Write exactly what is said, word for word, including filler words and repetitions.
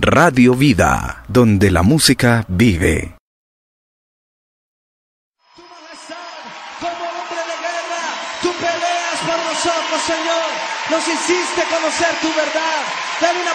Radio Vida, donde la música vive. Tu majestad, como hombre de guerra, tú peleas por nosotros, Señor. Nos hiciste conocer tu verdad. Dale una